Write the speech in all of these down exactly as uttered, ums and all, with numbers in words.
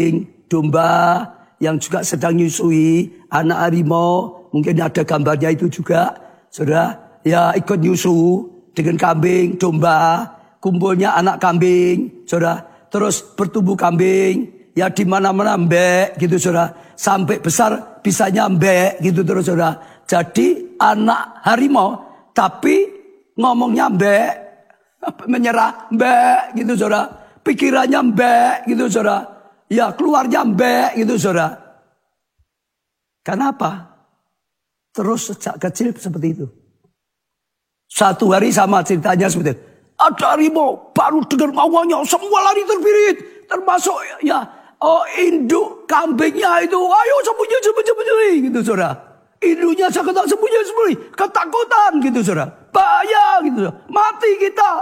domba yang juga sedang nyusui anak harimau, mungkin ada gambarnya itu juga, saudara, ya ikut nyusu dengan kambing, domba, kumpulnya anak kambing, saudara, terus bertumbuh kambing, ya di mana-mana mbek gitu, saudara, sampai besar bisa nyambek gitu terus, saudara. Jadi anak harimau, tapi ngomongnya mbek, menyerah mbek gitu, saudara, pikirannya mbek gitu, saudara. Ya keluarnya mbek gitu, saudara. Kenapa? Terus sejak kecil seperti itu. Satu hari sama ceritanya seperti itu. Ada harimau baru dengar ngomongnya, semua lari terbirit. Termasuk ya oh, induk kambingnya itu. Ayo sembunyi, sembunyi, sembunyi gitu, saudara. Induknya seketak sembunyi, sembunyi. Ketakutan gitu, saudara. Bahaya gitu, saudara. Mati kita.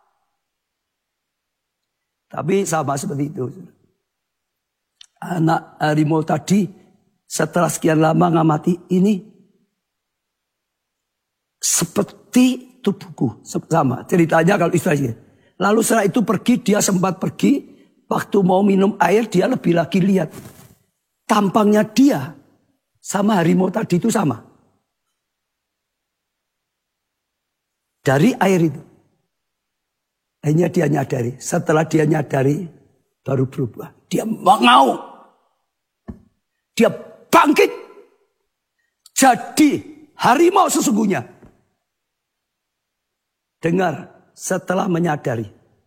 Tapi sama seperti itu, saudara. Anak harimau tadi setelah sekian lama ngamati ini seperti tubuhku, sama ceritanya kalau istilahnya. Lalu setelah itu pergi, dia sempat pergi, waktu mau minum air dia lebih lagi lihat tampangnya dia sama harimau tadi itu sama. Dari air itu akhirnya dia nyadari, setelah dia nyadari baru berubah. Dia mengaum. Dia bangkit. Jadi harimau sesungguhnya. Dengar setelah menyadari.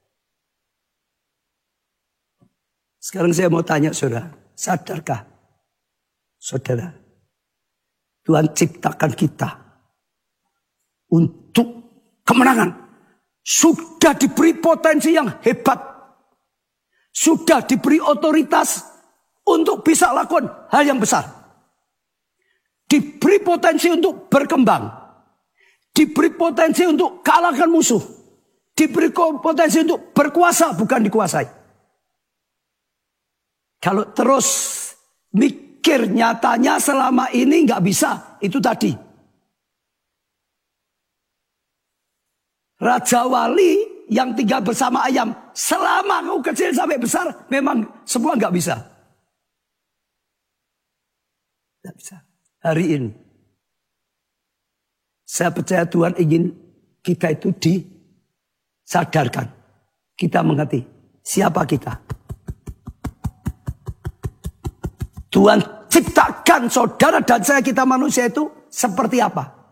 Sekarang saya mau tanya saudara. Sadarkah saudara? Tuhan ciptakan kita untuk kemenangan. Sudah diberi potensi yang hebat. Sudah diberi otoritas untuk bisa lakukan hal yang besar. Diberi potensi untuk berkembang. Diberi potensi untuk kalahkan musuh. Diberi potensi untuk berkuasa, bukan dikuasai. Kalau terus mikir nyatanya selama ini nggak bisa, itu tadi. Raja Wali yang tinggal bersama ayam, selama kau kecil sampai besar, memang semua nggak bisa. Nggak bisa. Hari ini, saya percaya Tuhan ingin kita itu disadarkan. Kita mengerti siapa kita. Tuhan ciptakan saudara dan saya, kita manusia itu seperti apa.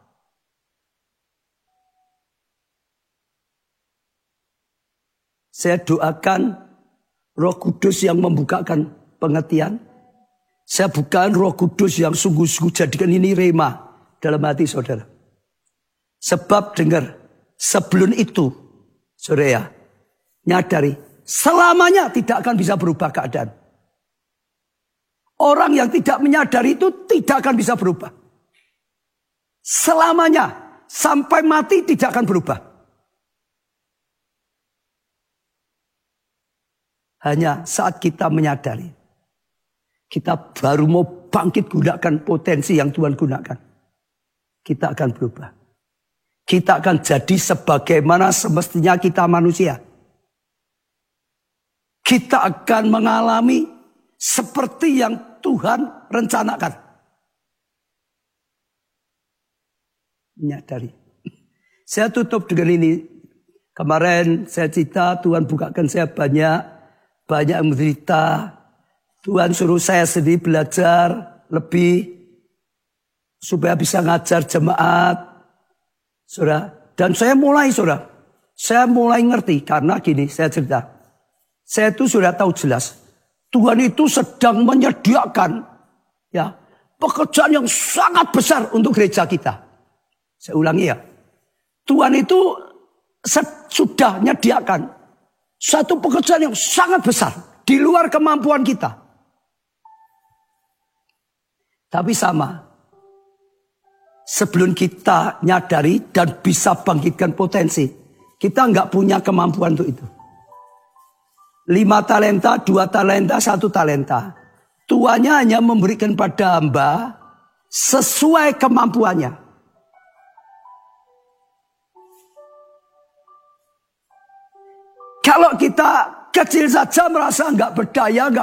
Saya doakan Roh Kudus yang membukakan pengertian. Saya bukan Roh Kudus yang sungguh-sungguh jadikan ini rema dalam hati saudara. Sebab dengar, sebelum itu saudara ya, nyadari selamanya tidak akan bisa berubah keadaan. Orang yang tidak menyadari itu tidak akan bisa berubah. Selamanya sampai mati tidak akan berubah. Hanya saat kita menyadari, kita baru mau bangkit gunakan potensi yang Tuhan gunakan. Kita akan berubah. Kita akan jadi sebagaimana semestinya kita manusia. Kita akan mengalami seperti yang Tuhan rencanakan. Menyadari. Saya tutup dengan ini. Kemarin saya cerita Tuhan bukakan saya banyak. Banyak menderita. Tuhan suruh saya sendiri belajar lebih. Supaya bisa ngajar jemaat. Saudara. Dan saya mulai saudara. Saya mulai ngerti. Karena gini saya cerita. Saya itu sudah tahu jelas. Tuhan itu sedang menyediakan. Ya, pekerjaan yang sangat besar untuk gereja kita. Saya ulangi ya. Tuhan itu sudah menyediakan satu pekerjaan yang sangat besar. Di luar kemampuan kita. Tapi sama. Sebelum kita nyadari dan bisa bangkitkan potensi. Kita nggak punya kemampuan untuk itu. Lima talenta, dua talenta, satu talenta. Tuannya hanya memberikan pada hamba sesuai kemampuannya. Kalau kita kecil saja merasa nggak berdaya, nggak